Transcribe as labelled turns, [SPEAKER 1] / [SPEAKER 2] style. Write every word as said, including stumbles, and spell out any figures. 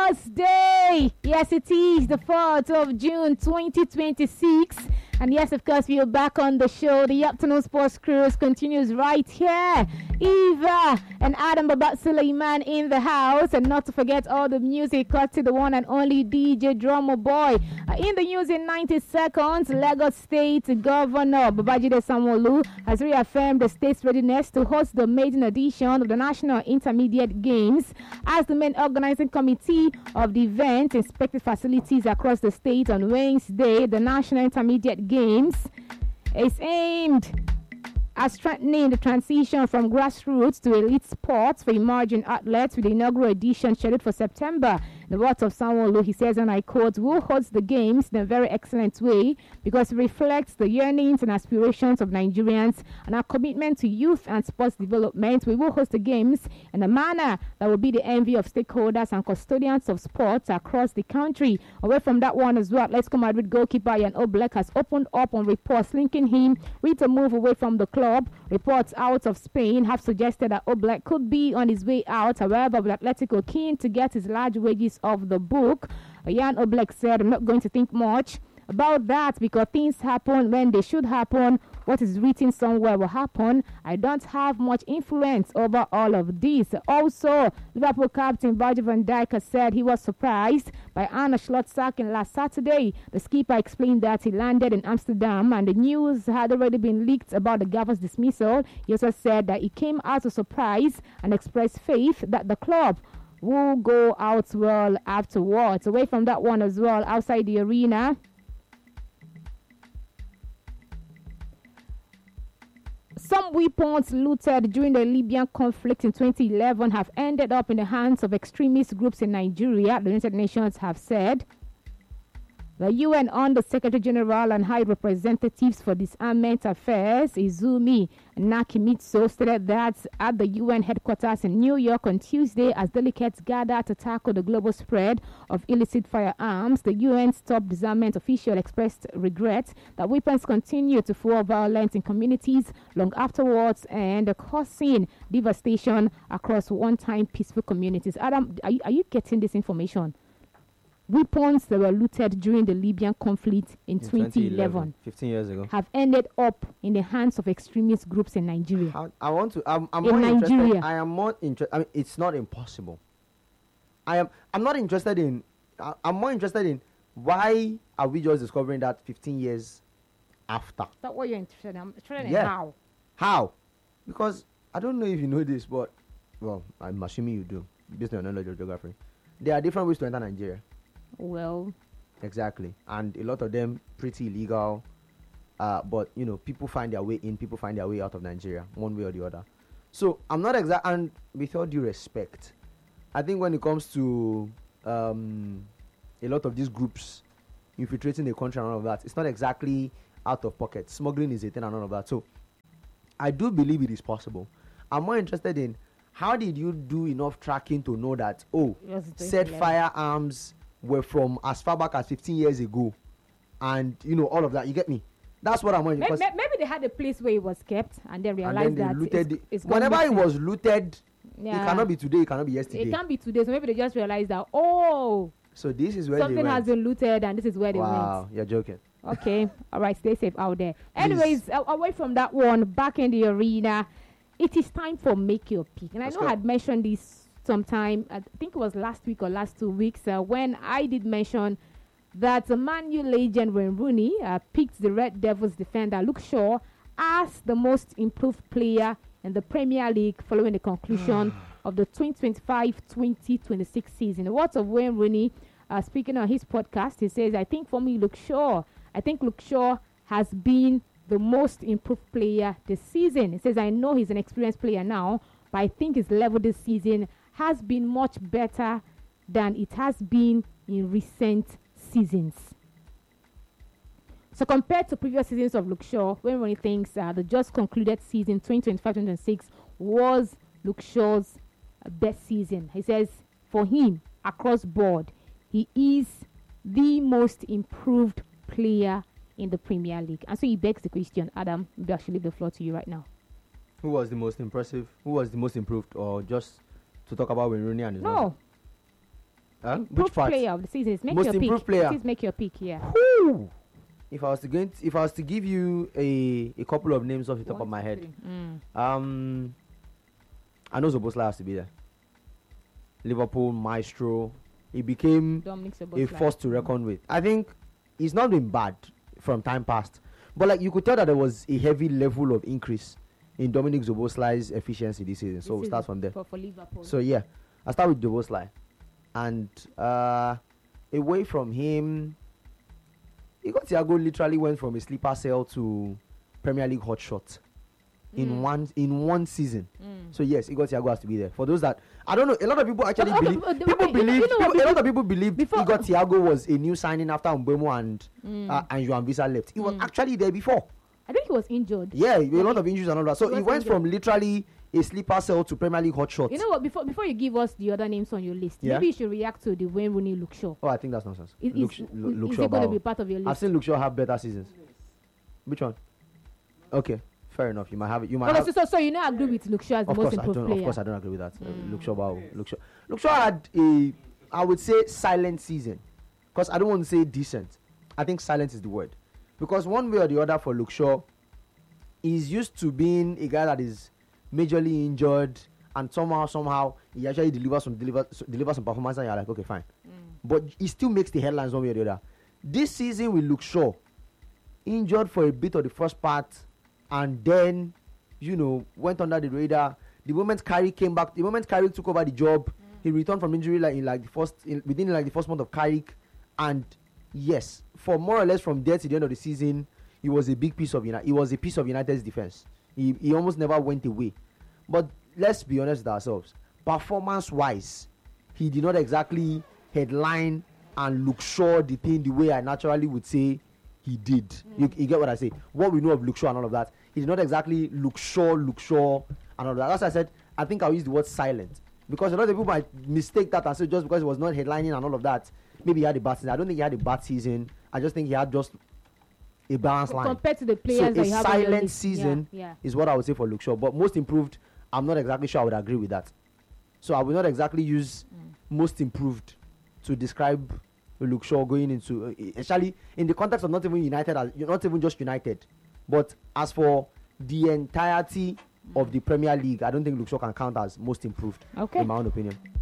[SPEAKER 1] Thursday. Yes, it is the fourth of June twenty twenty-six. And yes, of course, we are back on the show. The afternoon sports cruise continues right here. Eva and Adam Babat Suleiman in the house. And not to forget all the music cut to the one and only D J Drummer Boy. Uh, in the news in ninety seconds, Lagos State Governor Babajide Sanwo-Olu has reaffirmed the state's readiness to host the maiden edition of the National Intermediate Games as the main organizing committee of the event inspected facilities across the state on Wednesday. The National Intermediate Games is aimed at strengthening the transition from grassroots to elite sports for emerging athletes, with the inaugural edition scheduled for September. The words of Sanwo-Olu, he says, and I quote, "Will host the games in a very excellent way because it reflects the yearnings and aspirations of Nigerians and our commitment to youth and sports development. We will host the games in a manner that will be the envy of stakeholders and custodians of sports across the country." Away from that one as well, Atletico Madrid goalkeeper Jan Oblak has opened up on reports linking him with a move away from the club. Reports out of Spain have suggested that Oblak could be on his way out. However, with Atletico keen to get his large wages of the book, Jan Oblak said, "I'm not going to think much about that because things happen when they should happen. What is written somewhere will happen. I don't have much influence over all of this." Also, Liverpool captain Virgil van Dijk has said he was surprised by Arne Slot's sacking last Saturday. The skipper explained that he landed in Amsterdam and the news had already been leaked about the Gaffer's dismissal. He also said that he came as a surprise and expressed faith that the club will go out well afterwards. Away from that one as well, outside the arena, some weapons looted during the Libyan conflict in twenty eleven have ended up in the hands of extremist groups in Nigeria, the United Nations have said. The U N Under Secretary General and High Representatives for Disarmament Affairs, Izumi Nakimitsu, stated that at the U N headquarters in New York on Tuesday as delegates gather to tackle the global spread of illicit firearms, the U N's top disarmament official expressed regret that weapons continue to fuel violence in communities long afterwards and causing devastation across one-time peaceful communities. Adam, are you, are you getting this information? Weapons that were looted during the Libyan conflict in, in twenty eleven,
[SPEAKER 2] fifteen years ago,
[SPEAKER 1] have ended up in the hands of extremist groups in Nigeria.
[SPEAKER 2] I, I want to. I'm, I'm
[SPEAKER 1] in
[SPEAKER 2] more
[SPEAKER 1] Nigeria.
[SPEAKER 2] interested. I am more interested. I mean, it's not impossible. I am. I'm not interested in. I, I'm more interested in why are we just discovering that fifteen years after?
[SPEAKER 1] That's what you're interested in. I'm interested in
[SPEAKER 2] yeah.
[SPEAKER 1] how.
[SPEAKER 2] How? Because I don't know if you know this, but well, I'm assuming you do, based on your knowledge of geography. There are different ways to enter Nigeria.
[SPEAKER 1] Well,
[SPEAKER 2] exactly, and a lot of them pretty illegal, uh, but you know, people find their way in, people find their way out of Nigeria, one way or the other. So I'm not exact, and with all due respect, I think when it comes to um, a lot of these groups infiltrating the country and all of that, it's not exactly out of pocket. Smuggling is a thing and all of that. So I do believe it is possible. I'm more interested in how did you do enough tracking to know that oh, said firearms were from as far back as fifteen years ago, and you know all of that. You get me? That's what I'm wondering.
[SPEAKER 1] Maybe, maybe they had a place where it was kept, and then realized
[SPEAKER 2] and then
[SPEAKER 1] that
[SPEAKER 2] looted
[SPEAKER 1] it's, it's
[SPEAKER 2] whenever it was looted,
[SPEAKER 1] yeah.
[SPEAKER 2] It cannot be today. It cannot be yesterday.
[SPEAKER 1] It can't be today. So maybe they just realized that oh,
[SPEAKER 2] so this is where
[SPEAKER 1] something
[SPEAKER 2] they
[SPEAKER 1] has been looted, and this is where they went.
[SPEAKER 2] Wow, you're joking.
[SPEAKER 1] Okay, all right, stay safe out there. Anyways, uh, away from that one, back in the arena, it is time for Make Your Pick, and Let's I know go. I had mentioned this sometime, I think it was last week or last two weeks, uh, when I did mention that the Man U legend Wayne Rooney uh, picked the Red Devils defender Luke Shaw as the most improved player in the Premier League following the conclusion of the twenty twenty-five twenty twenty-six season. The words of Wayne Rooney, uh, speaking on his podcast, he says, I think for me, Luke Shaw, I think Luke Shaw has been the most improved player this season. He says, I know he's an experienced player now, but I think his level this season has been much better than it has been in recent seasons. So compared to previous seasons of Luke Shaw, when Ronnie thinks uh, the just concluded season twenty twenty-five twenty twenty-six was Luke Shaw's uh, best season. He says for him, across board, he is the most improved player in the Premier League. And so he begs the question, Adam, maybe I should leave the floor to you right now.
[SPEAKER 2] Who was the most impressive? Who was the most improved? Or just to talk about Wayne Rooney and his
[SPEAKER 1] No.
[SPEAKER 2] Huh? Which
[SPEAKER 1] Improved
[SPEAKER 2] part?
[SPEAKER 1] player of the season. Make
[SPEAKER 2] Most
[SPEAKER 1] your
[SPEAKER 2] improved
[SPEAKER 1] pick.
[SPEAKER 2] player.
[SPEAKER 1] Please make your pick. Yeah.
[SPEAKER 2] Whew. If I was to get, if I was to give you a a couple of names off the top
[SPEAKER 1] One,
[SPEAKER 2] of my
[SPEAKER 1] two,
[SPEAKER 2] head,
[SPEAKER 1] three. Mm.
[SPEAKER 2] um, I know Szoboszlai has to be there. Liverpool maestro. He became
[SPEAKER 1] Dominic
[SPEAKER 2] a
[SPEAKER 1] Szoboszlai.
[SPEAKER 2] force to reckon with. I think he's not been bad from time past, but like you could tell that there was a heavy level of increase in Dominic Szoboszlai's efficiency this season.
[SPEAKER 1] This
[SPEAKER 2] So we'll
[SPEAKER 1] is
[SPEAKER 2] start from there.
[SPEAKER 1] For, for Liverpool.
[SPEAKER 2] So yeah, I start with Szoboszlai, and uh, away from him, Igor Thiago literally went from a sleeper cell to Premier League hotshot in
[SPEAKER 1] Mm.
[SPEAKER 2] one in one season.
[SPEAKER 1] Mm.
[SPEAKER 2] So yes, Igor Thiago has to be there. For those that I don't know, a lot of people actually
[SPEAKER 1] Okay,
[SPEAKER 2] believe.
[SPEAKER 1] but the-
[SPEAKER 2] People
[SPEAKER 1] okay, you know-
[SPEAKER 2] believe.
[SPEAKER 1] you know what,
[SPEAKER 2] people- a lot
[SPEAKER 1] before-
[SPEAKER 2] of people believe
[SPEAKER 1] before-
[SPEAKER 2] Igor Thiago was a new signing after Mbeumo and
[SPEAKER 1] Mm.
[SPEAKER 2] uh, and Joan Visa left. He was
[SPEAKER 1] Mm.
[SPEAKER 2] actually there before.
[SPEAKER 1] I think he was injured.
[SPEAKER 2] Yeah, a
[SPEAKER 1] Yeah,
[SPEAKER 2] lot
[SPEAKER 1] he-
[SPEAKER 2] of injuries and all that. So
[SPEAKER 1] he
[SPEAKER 2] he
[SPEAKER 1] was
[SPEAKER 2] went
[SPEAKER 1] injured.
[SPEAKER 2] from literally a sleeper cell to Premier League hotshot.
[SPEAKER 1] You know what? Before before you give us the other names on your list,
[SPEAKER 2] Yeah.
[SPEAKER 1] maybe you should react to the Wayne Rooney Luke Shaw.
[SPEAKER 2] Oh, I think that's nonsense.
[SPEAKER 1] Is,
[SPEAKER 2] Luke,
[SPEAKER 1] is,
[SPEAKER 2] Sh-
[SPEAKER 1] is,
[SPEAKER 2] Lu- Luke
[SPEAKER 1] is
[SPEAKER 2] Shaw
[SPEAKER 1] it going to
[SPEAKER 2] Bao.
[SPEAKER 1] be part of your list?
[SPEAKER 2] I've seen Luke Shaw have better seasons. Which one? Okay, fair enough. You might have it. You might
[SPEAKER 1] Okay,
[SPEAKER 2] have.
[SPEAKER 1] so, so so you not agree with Luke Shaw as the
[SPEAKER 2] Of
[SPEAKER 1] most
[SPEAKER 2] course, I
[SPEAKER 1] improved
[SPEAKER 2] don't.
[SPEAKER 1] player?
[SPEAKER 2] Of course, I don't agree with that. Uh,
[SPEAKER 1] Mm.
[SPEAKER 2] Luke Shaw, Bao. Luke Shaw. Luke Shaw had a, I would say, silent season, because I don't want to say decent. I think silent is the word, because one way or the other for Luke Shaw, he's used to being a guy that is majorly injured, and somehow, somehow, he actually delivers some deliver delivers some performance, and you're like, okay, fine.
[SPEAKER 1] Mm.
[SPEAKER 2] But he still makes the headlines one way or the other. This season with Luke Shaw, injured for a bit of the first part, and then, you know, went under the radar. The moment Carrick came back, the moment Carrick took over the job, mm. he returned from injury like in like the first in, within like the first month of Carrick, and yes, for more or less from there to the end of the season, he was a big piece of United. He was a piece of United's defense. He he almost never went away. But let's be honest with ourselves. Performance-wise, he did not exactly headline and Luke Shaw the thing the way I naturally would say he did. Mm. You, you get what I say? What we know of Luke Shaw and all of that, he did not exactly Luke Shaw, Luke Shaw and all of that. As I said, I think I'll use the word silent, because a lot of people might mistake that and say just because he was not headlining and all of that, maybe he had a bad season. I don't think he had a bad season. I just think he had just a balanced line.
[SPEAKER 1] Compared to the players
[SPEAKER 2] So
[SPEAKER 1] that
[SPEAKER 2] a
[SPEAKER 1] you have on your
[SPEAKER 2] silent
[SPEAKER 1] list.
[SPEAKER 2] season
[SPEAKER 1] Yeah, yeah.
[SPEAKER 2] is what I would say for Luke Shaw. But most improved, I'm not exactly sure I would agree with that. So I will not exactly use
[SPEAKER 1] Mm.
[SPEAKER 2] most improved to describe Luke Shaw going into, uh, especially in the context of not even United, as, not even just United, but as for the entirety of the Premier League, I don't think Luke Shaw can count as most improved,
[SPEAKER 1] Okay.
[SPEAKER 2] in my own opinion.